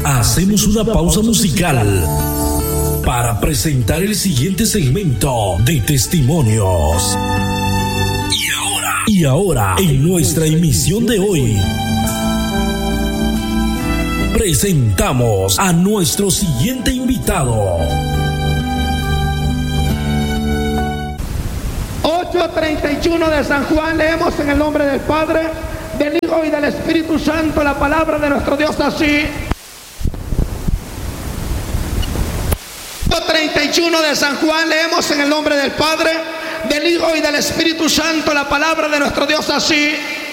Hacemos una pausa musical para presentar el siguiente segmento de testimonios. Y ahora, en nuestra emisión de hoy, presentamos a nuestro siguiente invitado. 8:31 de San Juan, leemos en el nombre del Padre, del Hijo y del Espíritu Santo la palabra de nuestro Dios así. 8:31 de San Juan, leemos en el nombre del Padre, del Hijo y del Espíritu Santo la palabra de nuestro Dios así.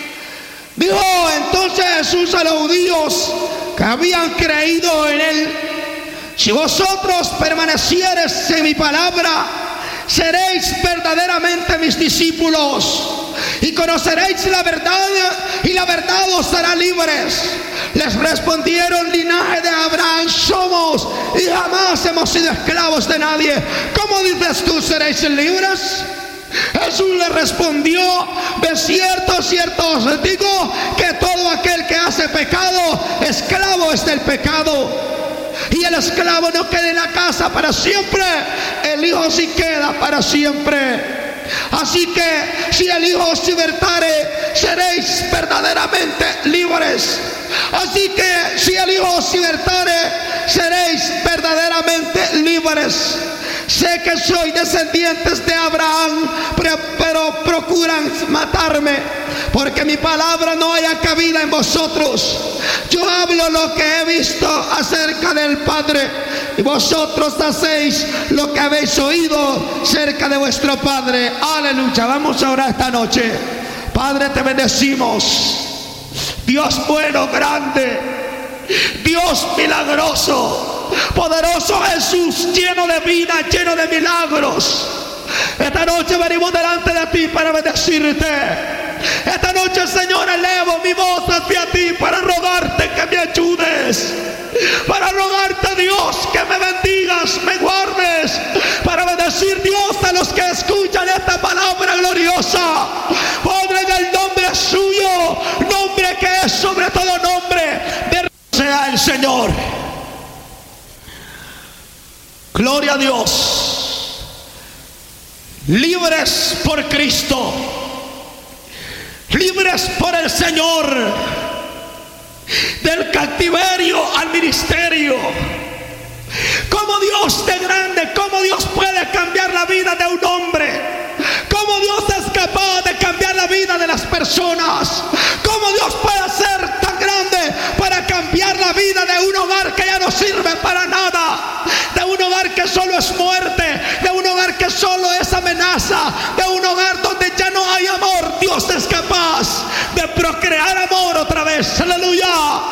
Dijo entonces Jesús a los judíos que habían creído en él: si vosotros permaneciereis en mi palabra, seréis verdaderamente mis discípulos y conoceréis la verdad, y la verdad os hará libres. Les respondieron: linaje de Abraham somos y jamás hemos sido esclavos de nadie. ¿Cómo dices tú seréis libres? Jesús le respondió: de cierto, cierto os digo que todo aquel que hace pecado, esclavo es del pecado. Y el esclavo no queda en la casa para siempre, el Hijo sí queda para siempre. Así que si el Hijo os libertare, seréis verdaderamente libres. Así que si el Hijo os libertare, seréis verdaderamente libres. Sé que soy descendientes de Abraham, pero procuran matarme, porque mi palabra no haya cabida en vosotros. Yo hablo lo que he visto acerca del Padre, y vosotros hacéis lo que habéis oído cerca de vuestro Padre. Aleluya. Vamos a orar esta noche. Padre, te bendecimos. Dios bueno, grande, Dios milagroso, poderoso Jesús, lleno de vida, lleno de milagros. Esta noche venimos delante de ti para bendecirte. Esta noche, Señor, elevo mi voz hacia ti para rogarte que me ayudes, para rogarte, Dios, que me bendigas, me guardes, para bendecir, Dios, a los que escuchan esta palabra gloriosa. Padre, en el nombre suyo, nombre que es sobre todo nombre, sea el Señor. Gloria a Dios. Libres por Cristo, libres por el Señor, del cautiverio al ministerio. Como Dios de grande, cómo Dios puede cambiar la vida de un hombre, cómo Dios es capaz de cambiar la vida de las personas, cómo Dios puede ser tan grande para cambiar la vida de un hogar que ya no sirve para nada, de un hogar que solo es muerte, de un hogar que solo es amenaza, de un hogar donde ya no hay amor. Dios es capaz de procrear amor otra vez. Aleluya.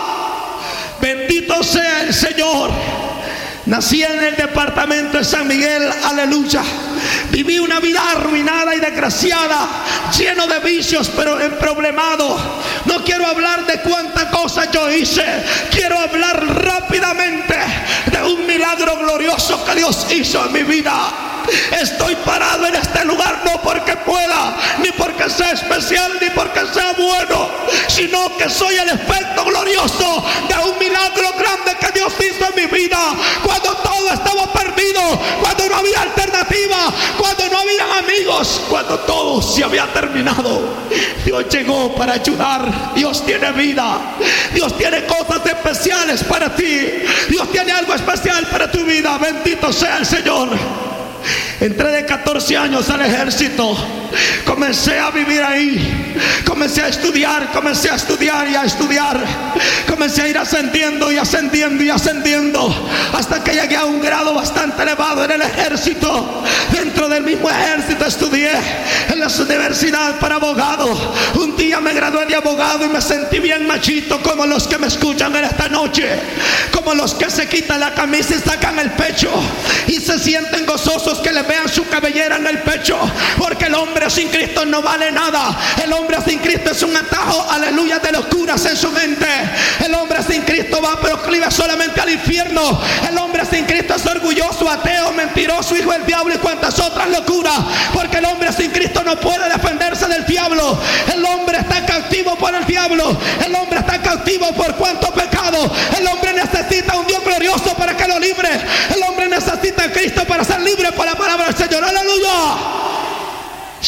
Bendito sea el Señor. Nací en el departamento de San Miguel, aleluya. Viví una vida arruinada y desgraciada, lleno de vicios, pero emproblemado. No quiero hablar de cuántas cosas yo hice. Quiero hablar rápidamente de un milagro glorioso que Dios hizo en mi vida. Estoy parado en este lugar no porque pueda, ni porque sea especial, ni porque sea bueno, sino que soy el efecto glorioso de un milagro grande que Dios hizo en mi vida. Cuando todo estaba perdido, cuando no había alternativa, cuando no había amigos, cuando todo se había terminado, Dios llegó para ayudar. Dios tiene vida, Dios tiene cosas especiales para ti, Dios tiene algo especial para tu vida. Bendito sea el Señor. Entré de 14 años al ejército, comencé a vivir ahí, comencé a estudiar y a estudiar, comencé a ir ascendiendo y ascendiendo y ascendiendo, hasta que llegué a un grado bastante elevado en el ejército. Dentro del mismo ejército estudié en la universidad para abogado. Un día me gradué de abogado y me sentí bien machito, como los que me escuchan en esta noche, como los que se quitan la camisa y sacan el pecho y se sienten gozosos que le vean su cabellera en el pecho, porque el hombre sin Cristo no vale nada. El hombre sin Cristo es un atajo, aleluya, de locuras en su mente. El hombre sin Cristo va proclive solamente al infierno. El hombre sin Cristo es orgulloso, ateo, mentiroso, hijo del diablo y cuantas otras locuras, porque el hombre sin Cristo no puede defenderse del diablo. El hombre está cautivo por el diablo, el hombre está cautivo por cuanto pecado. El hombre necesita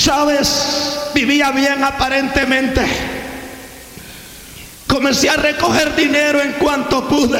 Sabes, vivía bien aparentemente. Comencé a recoger dinero en cuanto pude.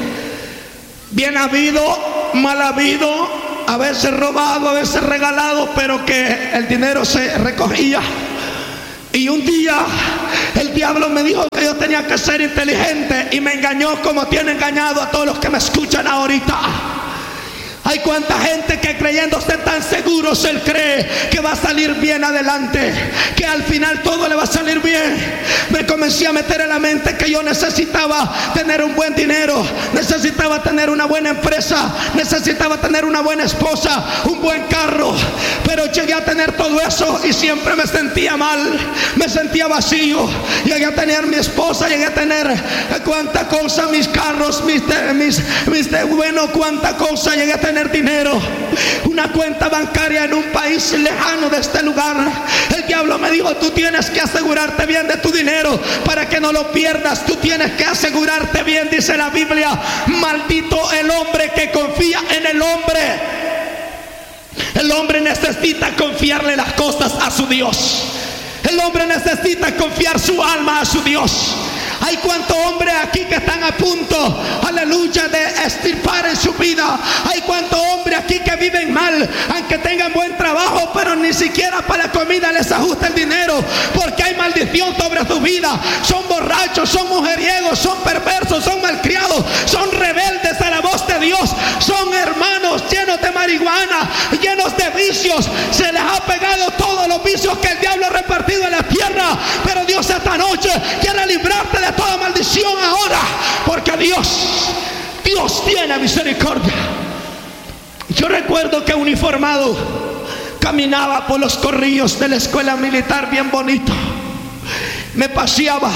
Bien habido, mal habido, a veces robado, a veces regalado, pero que el dinero se recogía. Y un día el diablo me dijo que yo tenía que ser inteligente, y me engañó como tiene engañado a todos los que me escuchan ahorita. Hay cuánta gente que creyéndose tan seguros, él cree que va a salir bien adelante, que al final todo le va a salir bien. Me comencé a meter en la mente que yo necesitaba tener un buen dinero, necesitaba tener una buena empresa, necesitaba tener una buena esposa, un buen carro. Pero llegué a tener todo eso y siempre me sentía mal, me sentía vacío. Llegué a tener mi esposa, llegué a tener cuánta cosa, mis carros, bueno, cuánta cosa, llegué a tener dinero, una cuenta bancaria en un país lejano de este lugar. El diablo me dijo: tú tienes que asegurarte bien de tu dinero para que no lo pierdas. Tú tienes que asegurarte bien, dice la Biblia. Maldito el hombre que confía en el hombre. El hombre necesita confiarle las cosas a su Dios. El hombre necesita confiar su alma a su Dios. Hay cuántos hombres aquí que están a punto, aleluya, de extirpar en su vida. Hay cuántos hombres aquí que viven mal, aunque tengan buen trabajo, pero ni siquiera para la comida les ajusta el dinero, porque hay maldición sobre su vida. Son borrachos, son mujeriegos, son perversos, son malcriados, son rebeldes a la voz de Dios, son hermanos llenos de marihuana, llenos de vicios. Se les ha pegado todos los vicios que el diablo ha repartido en la tierra. Pero Dios esta noche quiere librarte de toda maldición ahora, porque Dios tiene misericordia. Yo recuerdo que uniformado caminaba por los corrillos de la escuela militar bien bonito. Me paseaba,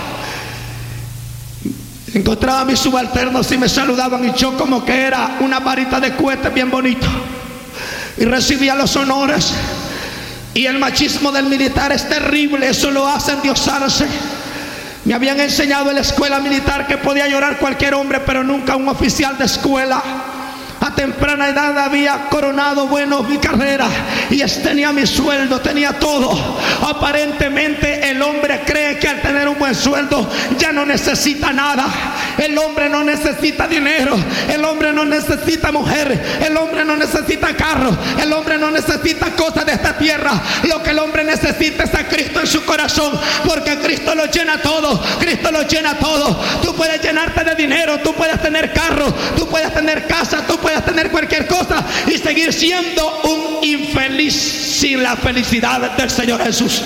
encontraba a mis subalternos y me saludaban, y yo como que era una varita de cohete bien bonito, y recibía los honores. Y el machismo del militar es terrible, eso lo hace endiosarse. Me habían enseñado en la escuela militar que podía llorar cualquier hombre, pero nunca un oficial de escuela. A temprana edad había coronado, bueno, mi carrera, y tenía mi sueldo, tenía todo. Aparentemente el hombre cree que al tener un buen sueldo ya no necesita nada. El hombre no necesita dinero, el hombre no necesita mujer, el hombre no necesita carro, el hombre no necesita cosas de esta tierra. Lo que el hombre necesita es a Cristo en su corazón, porque Cristo lo llena todo. Cristo lo llena todo. Tú puedes llenarte de dinero, tú puedes tener carro, tú puedes tener casa, tú puedes tener cualquier cosa y seguir siendo un infeliz sin la felicidad del Señor Jesús.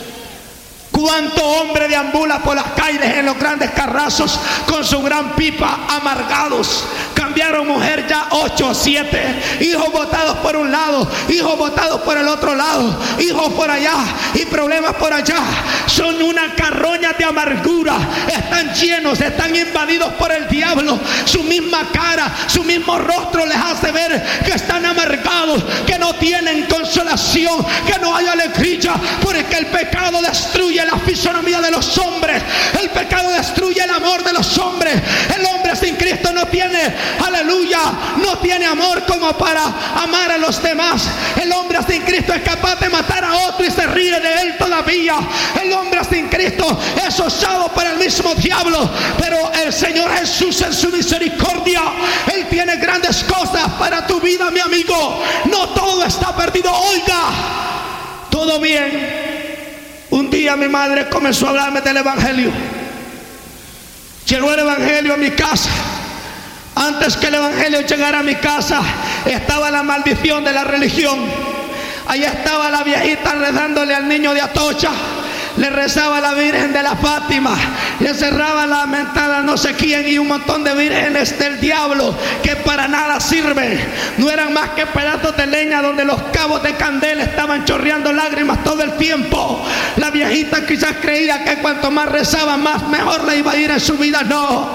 Cuánto hombre deambula por las calles en los grandes carrazos con su gran pipa, amargados. Cambiaron mujer ya 8 o 7. Hijos botados por un lado, hijos botados por el otro lado, hijos por allá y problemas por allá. Son una carroña de amargura. Están llenos, están invadidos por el diablo. Su misma cara, su mismo rostro les hace ver que están amargados, que no tienen consolación, que no hay alegría, porque el pecado destruye la fisonomía de los hombres. El pecado destruye el amor de los hombres. El hombre sin Cristo no tiene, aleluya, no tiene amor como para amar a los demás. El hombre sin Cristo es capaz de matar a otro y se ríe de él todavía. El hombre sin Cristo es usado por el mismo diablo. Pero el Señor Jesús, en su misericordia, Él tiene grandes cosas para tu vida, mi amigo. No todo está perdido. Oiga, todo bien. Un día mi madre comenzó a hablarme del evangelio. Llegó el evangelio a mi casa. Antes que el evangelio llegara a mi casa, estaba la maldición de la religión. Ahí estaba la viejita rezándole al niño de Atocha. Le rezaba a la Virgen de la Fátima, le cerraba la mentada no sé quién, y un montón de vírgenes del diablo que para nada sirven. No eran más que pedazos de leña donde los cabos de candela estaban chorreando lágrimas todo el tiempo. La viejita quizás creía que cuanto más rezaba, más mejor le iba a ir en su vida. No,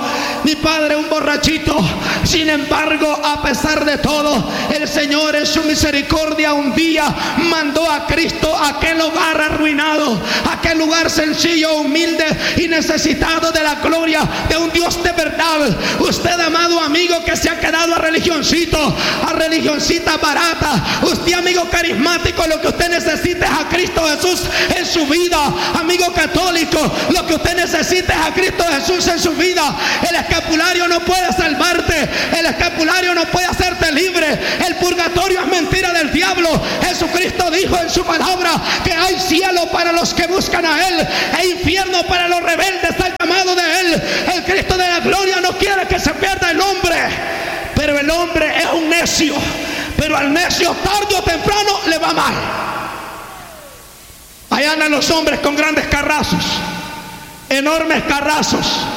mi padre un borrachito. Sin embargo, a pesar de todo, el Señor en su misericordia un día mandó a Cristo a aquel hogar arruinado, aquel lugar sencillo, humilde y necesitado de la gloria de un Dios de verdad. Usted, amado amigo, que se ha quedado a religioncito, a religioncita barata, usted, amigo carismático, lo que usted necesita es a Cristo Jesús en su vida. Amigo católico, lo que usted necesita es a Cristo Jesús en su vida. El escapulario no puede salvarte, el escapulario no puede hacerte libre. El purgatorio es mentira del diablo. Jesucristo dijo en su palabra que hay cielo para los que buscan a Él e infierno para los rebeldes al llamado de Él. El Cristo de la gloria no quiere que se pierda el hombre, pero el hombre es un necio. Pero al necio tarde o temprano le va mal. Allá andan los hombres con grandes carrazos, enormes carrazos,